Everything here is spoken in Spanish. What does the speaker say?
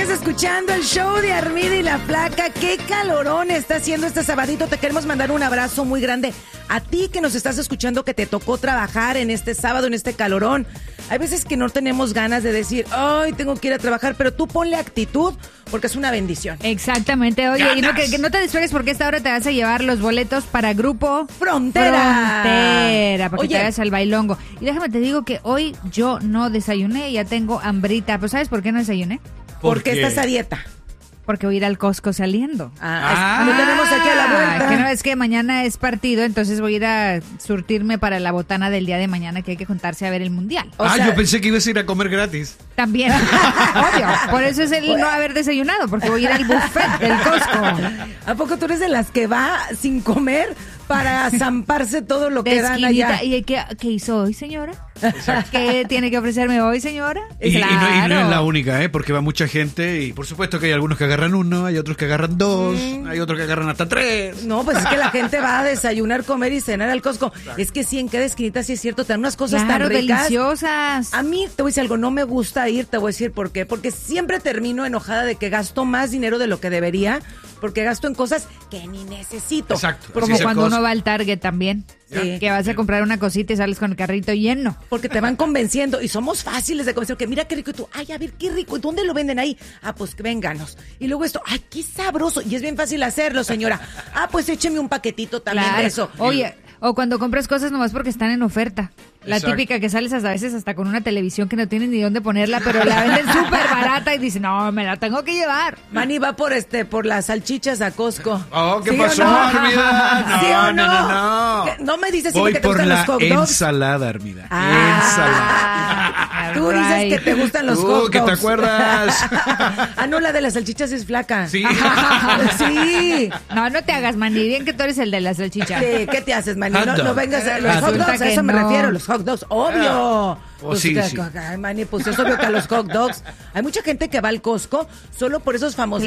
escuchando el show de Armida y la Flaca. Qué calorón está haciendo este sabadito. Te queremos mandar un abrazo muy grande a ti que nos estás escuchando, que te tocó trabajar en este sábado, en este calorón. Hay veces que no tenemos ganas de decir, ay, tengo que ir a trabajar, pero tú ponle actitud porque es una bendición. Exactamente. Oye, y no, que no te despegues porque esta hora te vas a llevar los boletos para Grupo Frontera. Porque te vayas al bailongo. Y déjame te digo que hoy yo no desayuné, ya tengo hambrita. ¿Pero sabes por qué no desayuné? Porque estás a dieta. Porque voy a ir al Costco saliendo. Lo tenemos aquí a la vuelta. Que no es que mañana es partido, entonces voy a ir a surtirme para la botana del día de mañana, que hay que juntarse a ver el mundial. Yo pensé que ibas a ir a comer gratis. También, obvio. Por eso es el no haber desayunado, porque voy a ir al buffet del Costco. ¿A poco tú eres de las que va sin comer para zamparse todo lo que dan allá? ¿Y qué hizo hoy, señora? Exacto. ¿Qué tiene que ofrecerme hoy, señora? Y no es la única, porque va mucha gente y por supuesto que hay algunos que agarran uno, hay otros que agarran dos, hay otros que agarran hasta tres. No, pues es que la gente va a desayunar, comer y cenar al Costco. Exacto. Es que sí, en cada esquinita sí es cierto, te dan unas cosas tan ricas. Deliciosas. A mí, te voy a decir algo, no me gusta ir, te voy a decir por qué. Porque siempre termino enojada de que gasto más dinero de lo que debería, porque gasto en cosas que ni necesito. Exacto. Como cuando uno va al Target también. Sí. Que vas a comprar una cosita y sales con el carrito lleno. Porque te van convenciendo y somos fáciles de convencer. Que mira qué rico y tú, ay, a ver qué rico. ¿Y dónde lo venden ahí? Pues vénganos. Y luego esto, ay, qué sabroso. Y es bien fácil hacerlo, señora. Pues écheme un paquetito también de eso. Oye, o cuando compras cosas nomás porque están en oferta. La Exacto. típica que sales a veces hasta con una televisión que no tienen ni dónde ponerla, pero la venden súper barata y dicen, no, me la tengo que llevar. Manny va por las salchichas a Costco. ¿Qué ¿Sí pasó, o no? Armida? No, ¿Sí o no? no. No me dices siempre que te Voy por gustan los la hot dogs. ensalada, Armida. Ensalada. Tú dices que te gustan los hot dogs. ¿Que te acuerdas? No, la de las salchichas es flaca. Sí. Sí. No te hagas, Manny. Bien que tú eres el de las salchichas. Sí, ¿qué te haces, Manny? Hot dog. No vengas a los hot dogs, a eso me refiero, los hot dogs, obvio. Sí. Ay, Manny, pues es obvio que a los hot dogs. Hay mucha gente que va al Costco solo por esos famosos